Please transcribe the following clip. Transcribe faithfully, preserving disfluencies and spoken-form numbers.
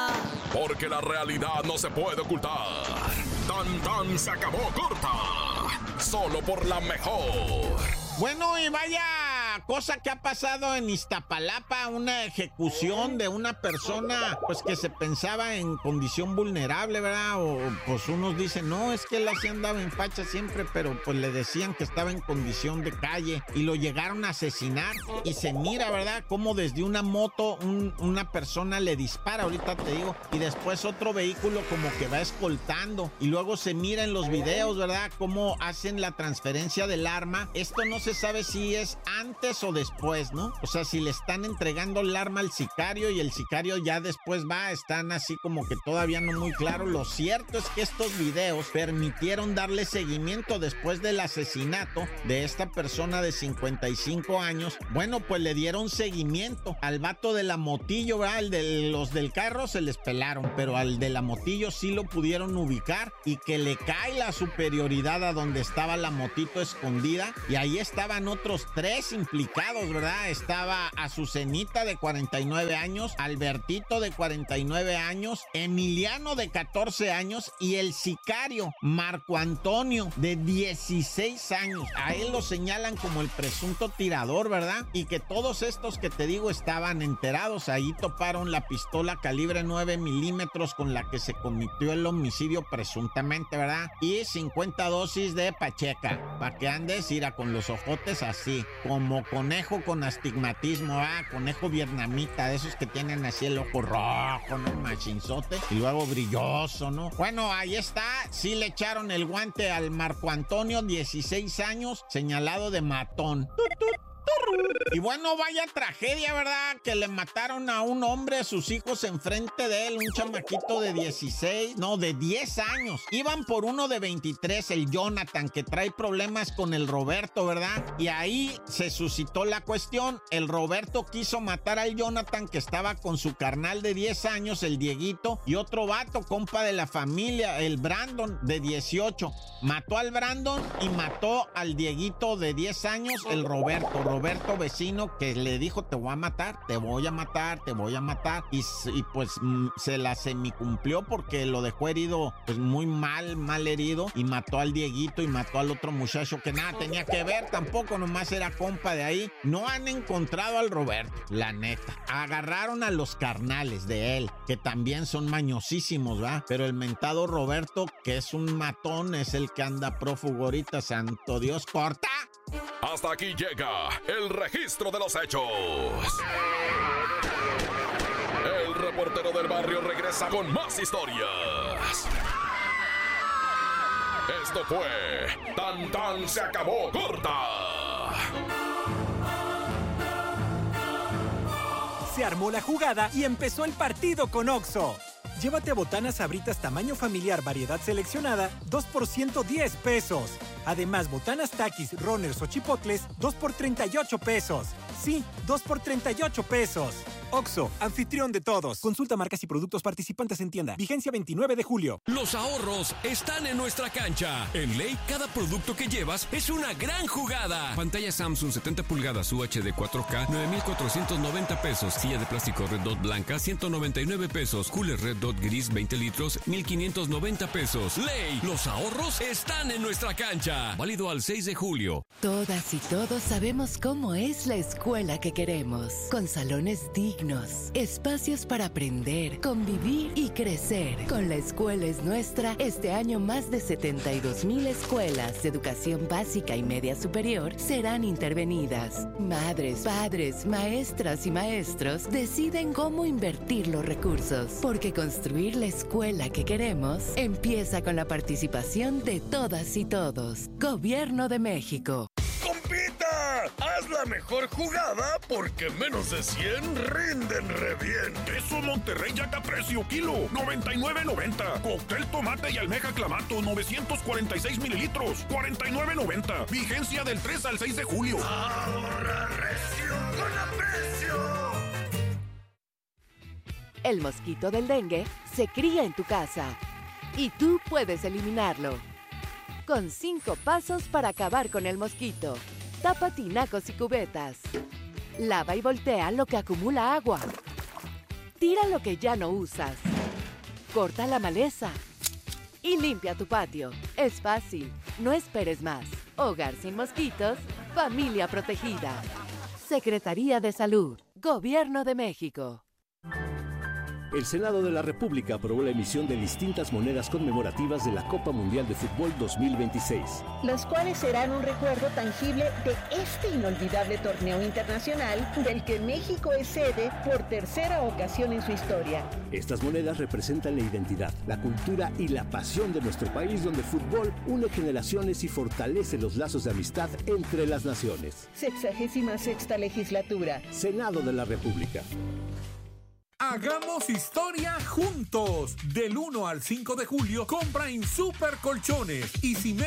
Porque la realidad no se puede ocultar. Tan Tan se acabó corta. Solo por la mejor. Bueno, y vaya cosa que ha pasado en Iztapalapa, una ejecución de una persona, pues que se pensaba en condición vulnerable, ¿verdad? O pues unos dicen, no, es que él así andaba en facha siempre, pero pues le decían que estaba en condición de calle y lo llegaron a asesinar. Y se mira, ¿verdad? Como desde una moto un, una persona le dispara, ahorita te digo, y después otro vehículo como que va escoltando. Y luego se mira en los videos, ¿verdad? Cómo hacen la transferencia del arma. Esto no se sabe si es antes o después, ¿no? O sea, si le están entregando el arma al sicario y el sicario ya después va, están así como que todavía no muy claro. Lo cierto es que estos videos permitieron darle seguimiento después del asesinato de esta persona de cincuenta y cinco años. Bueno, pues le dieron seguimiento al vato de la motillo, ¿verdad? El de los del carro se les pelaron, pero al de la motillo sí lo pudieron ubicar y que le cae la superioridad a donde estaba la motito escondida y ahí estaban otros tres implicados, ¿verdad? Estaba Azucenita de cuarenta y nueve años, Albertito de cuarenta y nueve años, Emiliano de catorce años y el sicario Marco Antonio de dieciséis años. A él lo señalan como el presunto tirador, ¿verdad? Y que todos estos que te digo estaban enterados. Ahí toparon la pistola calibre nueve milímetros con la que se cometió el homicidio presuntamente, ¿verdad? Y cincuenta dosis de pacheca, para que andes, ira, con los ojotes así, como conejo con astigmatismo, ah, conejo vietnamita, de esos que tienen así el ojo rojo, ¿no? Machinzote, y luego brilloso, ¿no? Bueno, ahí está, sí le echaron el guante al Marco Antonio, dieciséis años, señalado de matón. ¡Tut, tut! Y bueno, vaya tragedia, ¿verdad? Que le mataron a un hombre, sus hijos enfrente de él, un chamaquito de dieciséis, no, de diez años. Iban por uno de veintitrés, el Jonathan, que trae problemas con el Roberto, ¿verdad? Y ahí se suscitó la cuestión. El Roberto quiso matar al Jonathan, que estaba con su carnal de diez años, el Dieguito, y otro vato, compa de la familia, el Brandon, de dieciocho. Mató al Brandon y mató al Dieguito de diez años, el Roberto. Roberto vecino que le dijo, te voy a matar, te voy a matar, te voy a matar. Y, y pues mm, se la semicumplió porque lo dejó herido, pues muy mal, mal herido. Y mató al Dieguito y mató al otro muchacho que nada tenía que ver tampoco, nomás era compa de ahí. No han encontrado al Roberto, la neta. Agarraron a los carnales de él, que también son mañosísimos, ¿va? Pero el mentado Roberto, que es un matón, es el que anda prófugo ahorita, santo Dios, corta. Hasta aquí llega el registro de los hechos. El reportero del barrio regresa con más historias. Esto fue Tan Tan se acabó corta. Se armó la jugada y empezó el partido con Oxxo. Llévate botanas Sabritas tamaño familiar variedad seleccionada, dos por ciento diez pesos. Además, botanas Takis, Runners o Chipotles, dos por treinta y ocho pesos. Sí, dos por treinta y ocho pesos. Oxxo, anfitrión de todos. Consulta marcas y productos participantes en tienda. Vigencia veintinueve de julio. Los ahorros están en nuestra cancha. En Ley, cada producto que llevas es una gran jugada. Pantalla Samsung setenta pulgadas U H D cuatro K, nueve mil cuatrocientos noventa pesos. Silla de plástico Red Dot blanca, ciento noventa y nueve pesos. Cooler Red Dot gris, veinte litros, mil quinientos noventa pesos. Ley, los ahorros están en nuestra cancha. Válido al seis de julio. Todas y todos sabemos cómo es la escuela que queremos. Con salones dignos, espacios para aprender, convivir y crecer. Con La Escuela es Nuestra, este año más de setenta y dos mil escuelas de educación básica y media superior serán intervenidas. Madres, padres, maestras y maestros deciden cómo invertir los recursos, porque construir la escuela que queremos empieza con la participación de todas y todos. Gobierno de México. ¡Compita! Haz la mejor jugada porque menos de cien rinden re bien. Queso Monterrey Jack precio kilo, noventa y nueve noventa. Cóctel tomate y almeja clamato, novecientos cuarenta y seis mililitros, cuarenta y nueve noventa. Vigencia del tres al seis de julio. ¡Ahorra recio con aprecio! El mosquito del dengue se cría en tu casa y tú puedes eliminarlo. Con cinco pasos para acabar con el mosquito. Tapa tinacos y cubetas. Lava y voltea lo que acumula agua. Tira lo que ya no usas. corta la maleza y limpia tu patio. Es fácil, no esperes más. Hogar sin mosquitos, familia protegida. Secretaría de Salud, Gobierno de México. El Senado de la República aprobó la emisión de distintas monedas conmemorativas de la Copa Mundial de Fútbol dos mil veintiséis. Las cuales serán un recuerdo tangible de este inolvidable torneo internacional del que México es sede por tercera ocasión en su historia. Estas monedas representan la identidad, la cultura y la pasión de nuestro país, donde el fútbol une generaciones y fortalece los lazos de amistad entre las naciones. Sexagésima sexta legislatura. Senado de la República. Hagamos historia juntos. Del uno al cinco de julio, compra en Super Colchones y Cime